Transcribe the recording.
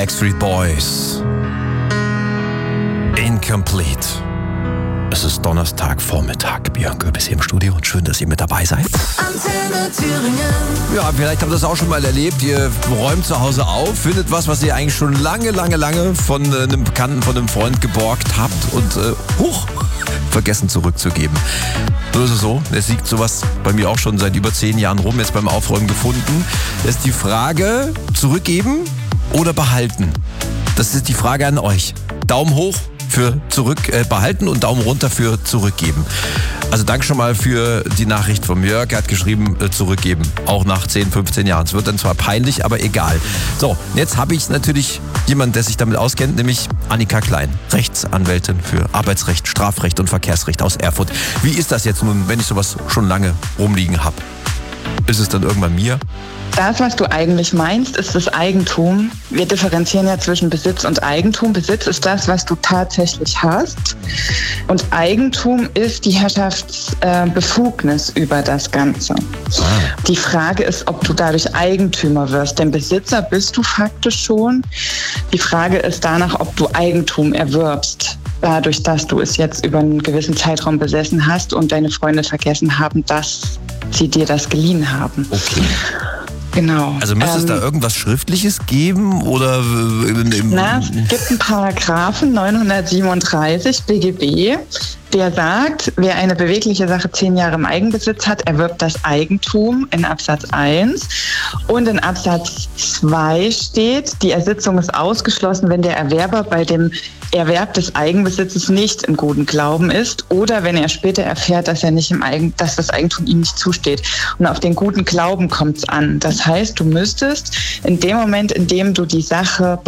Backstreet Boys. Incomplete. Es ist Donnerstagvormittag. Björn Göbis hier im Studio und schön, dass ihr mit dabei seid. Antenne Thüringen. Ja, vielleicht habt ihr das auch schon mal erlebt. Ihr räumt zu Hause auf, findet was ihr eigentlich schon lange von einem Bekannten, von einem Freund geborgt habt und vergessen zurückzugeben. So ist es so. Es liegt sowas bei mir auch schon seit über 10 Jahren rum, jetzt beim Aufräumen gefunden. Das ist die Frage, zurückgeben oder behalten? Das ist die Frage an euch. Daumen hoch für behalten und Daumen runter für zurückgeben. Also danke schon mal für die Nachricht von Jörg. Er hat geschrieben, zurückgeben. Auch nach 10, 15 Jahren. Es wird dann zwar peinlich, aber egal. So, jetzt habe ich natürlich jemanden, der sich damit auskennt, nämlich Annika Klein, Rechtsanwältin für Arbeitsrecht, Strafrecht und Verkehrsrecht aus Erfurt. Wie ist das jetzt nun, wenn ich sowas schon lange rumliegen habe? Ist es dann irgendwann mir? Das, was du eigentlich meinst, ist das Eigentum. Wir differenzieren ja zwischen Besitz und Eigentum. Besitz ist das, was du tatsächlich hast. Und Eigentum ist die Herrschaftsbefugnis über das Ganze. Die Frage ist, ob du dadurch Eigentümer wirst. Denn Besitzer bist du faktisch schon. Die Frage ist danach, ob du Eigentum erwirbst. Dadurch, dass du es jetzt über einen gewissen Zeitraum besessen hast und deine Freunde vergessen haben, dass sie dir das geliehen haben. Okay. Genau. Also müsste es da irgendwas Schriftliches geben oder? Es gibt einen Paragraphen 937 BGB, der sagt, wer eine bewegliche Sache 10 Jahre im Eigenbesitz hat, erwirbt das Eigentum in Absatz 1. Und in Absatz 2 steht, die Ersitzung ist ausgeschlossen, wenn der Erwerber bei dem Erwerb des Eigenbesitzes nicht im guten Glauben ist oder wenn er später erfährt, dass dass das Eigentum ihm nicht zusteht. Und auf den guten Glauben kommt es an. Das heißt, du müsstest in dem Moment, in dem du die Sache